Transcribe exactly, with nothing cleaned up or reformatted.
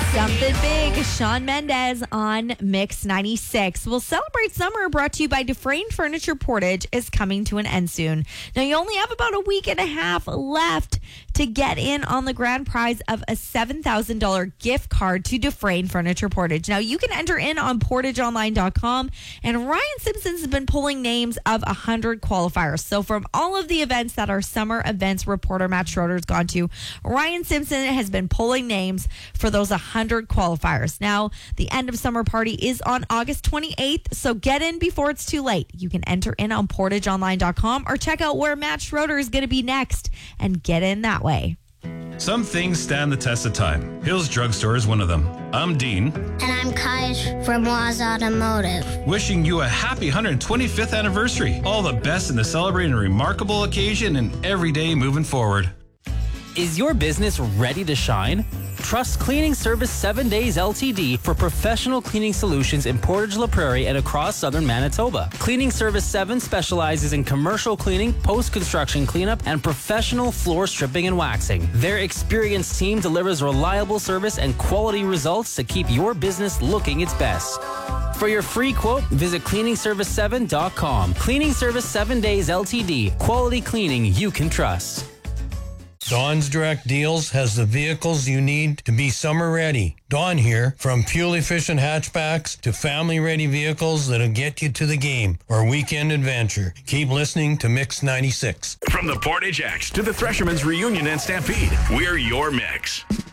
Something big. Shawn Mendes on Mix ninety-six. We'll celebrate summer, brought to you by Dufresne Furniture. Portage is coming to an end soon. Now, you only have about a week and a half left to get in on the grand prize of a seven thousand dollars gift card to Dufresne Furniture Portage. Now, you can enter in on portage online dot com, and Ryan Simpson's has been pulling names of one hundred qualifiers. So, from all of the events that our summer events reporter Matt Schroeder's gone to, Ryan Simpson has been pulling names for those one hundred qualifiers. Now, the end of summer party is on August twenty-eighth, so get in before it's too late. You can enter in on portage online dot com or check out where Matt Schroeder is going to be next and get in that way. Some things stand the test of time. Hills Drugstore is one of them. I'm Dean. And I'm Kaish from Waz Automotive. Wishing you a happy one hundred twenty-fifth anniversary. All the best in the celebrating a remarkable occasion and every day moving forward. Is your business ready to shine? Trust Cleaning Service seven Days Ltd for professional cleaning solutions in Portage La Prairie and across southern Manitoba. Cleaning Service seven specializes in commercial cleaning, post-construction cleanup, and professional floor stripping and waxing. Their experienced team delivers reliable service and quality results to keep your business looking its best. For your free quote, visit cleaning service seven dot com. Cleaning Service seven Days Ltd. Quality cleaning you can trust. Dawn's Direct Deals has the vehicles you need to be summer ready. Dawn here, from fuel-efficient hatchbacks to family-ready vehicles that'll get you to the game or weekend adventure. Keep listening to Mix ninety-six. From the Portage X to the Threshermen's Reunion and Stampede, we're your mix.